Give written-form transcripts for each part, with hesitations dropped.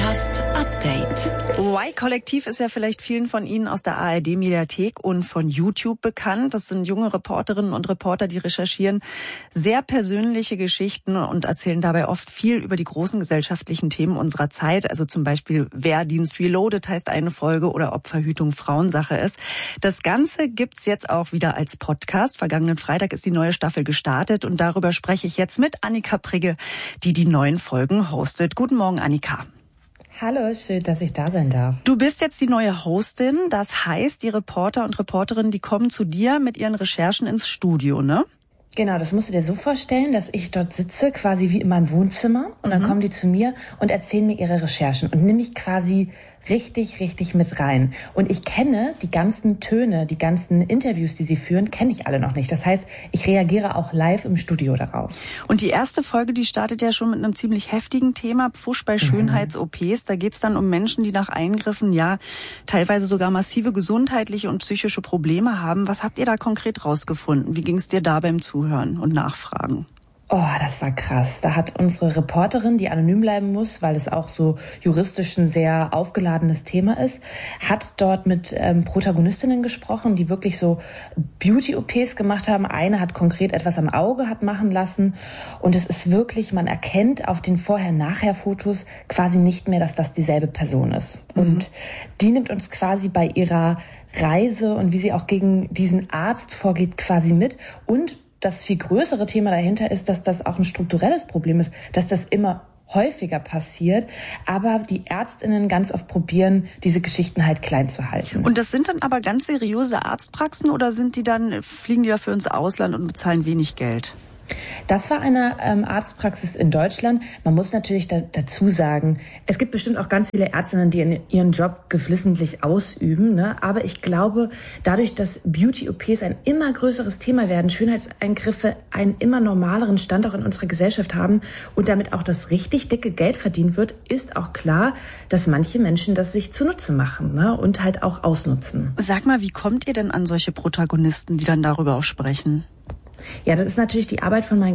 Podcast Update. Y-Kollektiv ist ja vielleicht vielen von Ihnen aus der ARD-Mediathek und von YouTube bekannt. Das sind junge Reporterinnen und Reporter, die recherchieren sehr persönliche Geschichten und erzählen dabei oft viel über die großen gesellschaftlichen Themen unserer Zeit. Also zum Beispiel Wehrdienst Reloaded heißt eine Folge oder ob Verhütung Frauensache ist. Das Ganze gibt's jetzt auch wieder als Podcast. Vergangenen Freitag ist die neue Staffel gestartet und darüber spreche ich jetzt mit Annika Prigge, die neuen Folgen hostet. Guten Morgen, Annika. Hallo, schön, dass ich da sein darf. Du bist jetzt die neue Hostin. Das heißt, die Reporter und Reporterinnen, die kommen zu dir mit ihren Recherchen ins Studio, ne? Genau, das musst du dir so vorstellen, dass ich dort sitze, quasi wie in meinem Wohnzimmer. Und dann kommen die zu mir und erzählen mir ihre Recherchen und nehmen mich quasi richtig mit rein. Und ich kenne die ganzen Töne, die ganzen Interviews, die sie führen, kenne ich alle noch nicht. Das heißt, ich reagiere auch live im Studio darauf. Und die erste Folge, die startet ja schon mit einem ziemlich heftigen Thema, Pfusch bei Schönheits-OPs. Da geht's dann um Menschen, die nach Eingriffen ja teilweise sogar massive gesundheitliche und psychische Probleme haben. Was habt ihr da konkret rausgefunden? Wie ging's dir da beim Zuhören und Nachfragen? Oh, das war krass. Da hat unsere Reporterin, die anonym bleiben muss, weil es auch so juristisch ein sehr aufgeladenes Thema ist, hat dort mit Protagonistinnen gesprochen, die wirklich so Beauty-OPs gemacht haben. Eine hat konkret etwas am Auge hat machen lassen. Und es ist wirklich, man erkennt auf den Vorher-Nachher-Fotos quasi nicht mehr, dass das dieselbe Person ist. Und die nimmt uns quasi bei ihrer Reise und wie sie auch gegen diesen Arzt vorgeht, quasi mit. Und das viel größere Thema dahinter ist, dass das auch ein strukturelles Problem ist, dass das immer häufiger passiert, aber die ÄrztInnen ganz oft probieren, diese Geschichten halt klein zu halten. Und das sind dann aber ganz seriöse Arztpraxen oder fliegen die dafür ins Ausland und bezahlen wenig Geld? Das war eine Arztpraxis in Deutschland. Man muss natürlich dazu sagen, es gibt bestimmt auch ganz viele Ärztinnen, die ihren Job geflissentlich ausüben, ne? Aber ich glaube, dadurch, dass Beauty-OPs ein immer größeres Thema werden, Schönheitseingriffe einen immer normaleren Stand auch in unserer Gesellschaft haben und damit auch das richtig dicke Geld verdient wird, ist auch klar, dass manche Menschen das sich zunutze machen, ne? Und halt auch ausnutzen. Sag mal, wie kommt ihr denn an solche Protagonisten, die dann darüber auch sprechen? Ja, das ist natürlich die Arbeit von meinen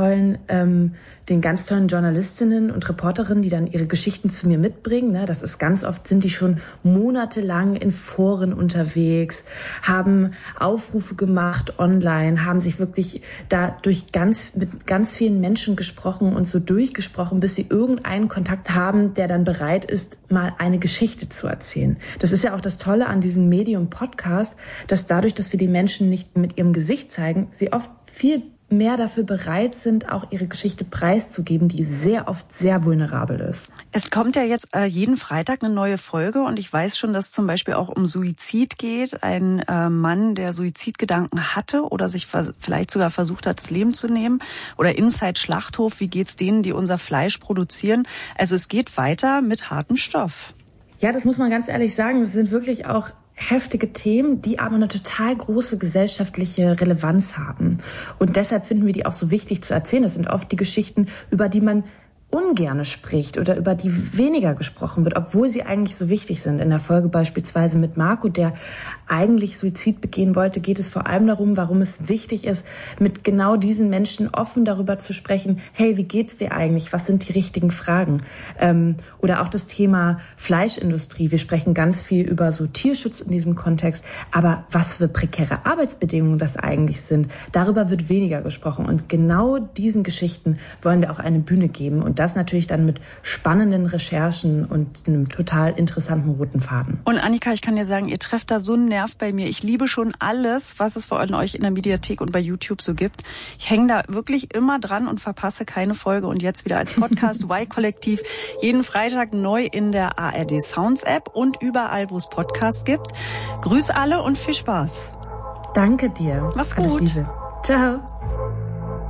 den ganz tollen Journalistinnen und Reporterinnen, die dann ihre Geschichten zu mir mitbringen. Ne? Das ist ganz oft, sind die schon monatelang in Foren unterwegs, haben Aufrufe gemacht online, haben sich wirklich mit ganz vielen Menschen gesprochen und so durchgesprochen, bis sie irgendeinen Kontakt haben, der dann bereit ist, mal eine Geschichte zu erzählen. Das ist ja auch das Tolle an diesem Medium-Podcast, dass dadurch, dass wir die Menschen nicht mit ihrem Gesicht zeigen, sie oft viel mehr dafür bereit sind, auch ihre Geschichte preiszugeben, die sehr oft sehr vulnerabel ist. Es kommt ja jetzt jeden Freitag eine neue Folge und ich weiß schon, dass zum Beispiel auch um Suizid geht. Ein Mann, der Suizidgedanken hatte oder sich vielleicht sogar versucht hat, das Leben zu nehmen. Oder Inside Schlachthof, wie geht's denen, die unser Fleisch produzieren? Also es geht weiter mit hartem Stoff. Ja, das muss man ganz ehrlich sagen. Es sind wirklich auch heftige Themen, die aber eine total große gesellschaftliche Relevanz haben. Und deshalb finden wir die auch so wichtig zu erzählen. Das sind oft die Geschichten, über die man ungerne spricht oder über die weniger gesprochen wird, obwohl sie eigentlich so wichtig sind. In der Folge beispielsweise mit Marco, der eigentlich Suizid begehen wollte, geht es vor allem darum, warum es wichtig ist, mit genau diesen Menschen offen darüber zu sprechen, hey, wie geht's dir eigentlich? Was sind die richtigen Fragen? Oder auch das Thema Fleischindustrie. Wir sprechen ganz viel über so Tierschutz in diesem Kontext, aber was für prekäre Arbeitsbedingungen das eigentlich sind, darüber wird weniger gesprochen. Und genau diesen Geschichten wollen wir auch eine Bühne geben und das natürlich dann mit spannenden Recherchen und einem total interessanten roten Faden. Und Annika, ich kann dir sagen, ihr trefft da so einen Nerv bei mir. Ich liebe schon alles, was es von euch in der Mediathek und bei YouTube so gibt. Ich hänge da wirklich immer dran und verpasse keine Folge. Und jetzt wieder als Podcast Y-Kollektiv. Jeden Freitag neu in der ARD Sounds App und überall, wo es Podcasts gibt. Grüß alle und viel Spaß. Danke dir. Mach's gut. Ciao.